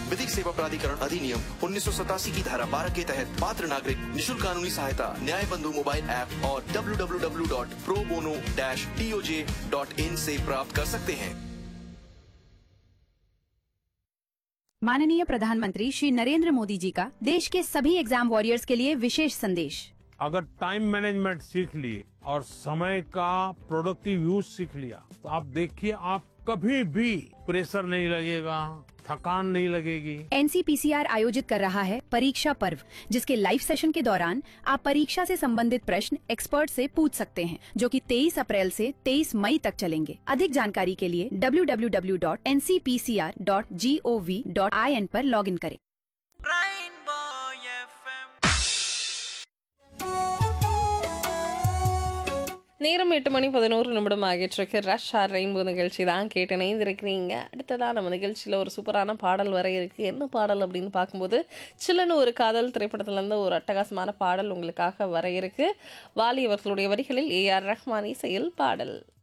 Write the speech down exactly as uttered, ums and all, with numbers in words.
विधिक सेवा प्राधिकरण अधिनियम उन्नीस सौ सतासी की धारा बारह के तहत पात्र नागरिक निशुल्क कानूनी सहायता न्याय बंधु मोबाइल ऐप और W W W dot pro bono dash T O J dot in से प्राप्त कर सकते हैं। माननीय प्रधानमंत्री श्री नरेंद्र मोदी जी का देश के सभी एग्जाम वॉरियर्स के लिए विशेष संदेश। अगर टाइम मैनेजमेंट सीख लिए और समय का प्रोडक्टिव यूज सीख लिया तो आप देखिए आप कभी भी प्रेशर नहीं लगेगा, थकान नहीं लगेगी। N C P C R आयोजित कर रहा है परीक्षा पर्व, जिसके लाइव सेशन के दौरान आप परीक्षा से संबंधित प्रश्न एक्सपर्ट से पूछ सकते हैं, जो कि तेईस अप्रैल से तेईस मई तक चलेंगे। अधिक जानकारी के लिए W W W dot N C P C R dot G O V dot I N पर लॉग इन करें। நேரம் எட்டு மணி பதினோரு நிமிடம் ஆகிட்டு இருக்கு. ரஷ் ஆர் ரெயின்போ நிகழ்ச்சி தான் கேட்டு இணைந்திருக்கிறீங்க. அடுத்ததாக நம்ம நிகழ்ச்சியில் ஒரு சூப்பரான பாடல் வர இருக்கு. என்ன பாடல் அப்படின்னு பார்க்கும்போது சில்லன்னு ஒரு காதல் திரைப்படத்துலேருந்து ஒரு அட்டகாசமான பாடல் உங்களுக்காக வர இருக்கு. வாலி அவர்களுடைய வரிகளில் ஏ ஆர் ரஹ்மான் இசையில் பாடல்.